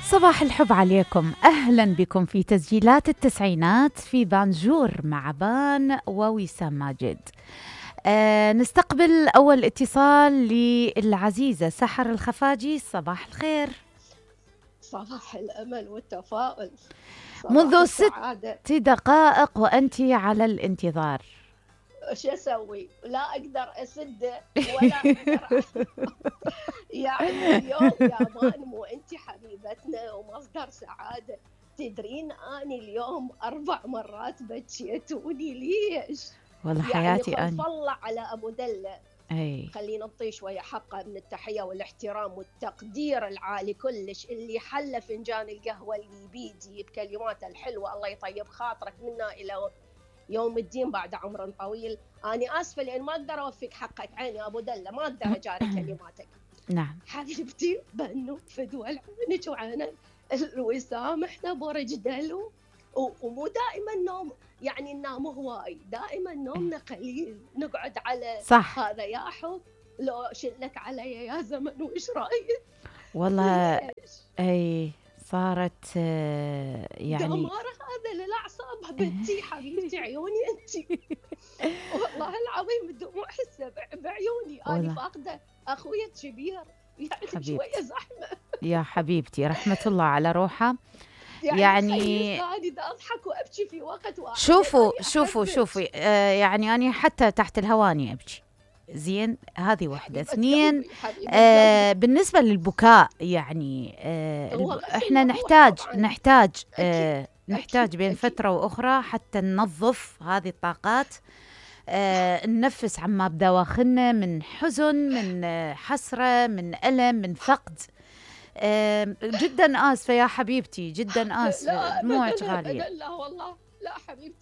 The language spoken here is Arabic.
صباح الحب عليكم، أهلا بكم في تسجيلات التسعينات في بانجور مع بان ووسام ماجد. نستقبل أول اتصال للعزيزة سحر الخفاجي. صباح الخير. صباح الأمل والتفاؤل، صباح منذ السعادة. 6 دقائق وأنت على الانتظار. شو أسوي؟ لا أقدر أسده ولا أقدر يعني اليوم يا مان، مو أنت حبيبتنا ومصدر سعادة. تدرين أني اليوم 4 مرات بكيتوني، ليش؟ والله يعني حياتي خلف أنا. الله على أبو دلة. أي خلينا نعطيه شوية حقه من التحية والاحترام والتقدير العالي كلش، اللي حل فنجان القهوة اللي بيدي بكلماته الحلوة. الله يطيب خاطرك منا إلى يوم الدين بعد عمر طويل. أنا آسفة لأن ما أقدر أوفيك حقك، عيني أبو دلة ما أقدر أجاري كلماتك. نعم حبيبتي بنو فدوى عينك وعين الوسام، احنا برج دلو ومو دائما نوم، يعني ننام هواي، دائما نومنا قليل، نقعد على صح هذا يا حب لو شلك علي يا زمن، وإيش رأيك؟ والله. ليش؟ أي صارت يعني دمار هذا للأعصاب بنتي حبيبتي، عيوني أنتي والله العظيم الدموع حسه بعيوني. أنا والله فاقدة أخويا الكبير، يعني شوية حبيبتي زحمة. يا حبيبتي، رحمة الله على روحه. يعني يعني تخيل ثاني إذا أضحك وأبكي في وقت واحد، شوفوا يعني شوفوا أحبك شوفي، يعني أنا حتى تحت الهواني أبكي. زين، هذه واحدة. حبيبة اثنين، قلبي، حبيبة قلبي. بالنسبة للبكاء يعني هو غسل احنا ممنوع نحتاج طبعا. نحتاج أكيد نحتاج أكيد بين أكيد. فترة وأخرى حتى ننظف هذه الطاقات، ننفس عما بدواخلنا من حزن، من حسرة، من ألم، من فقد. جدا آسفة يا حبيبتي، جدا آسفة، لا دموعك أبدا غالية. أبدا، لا والله لا حبيبتي.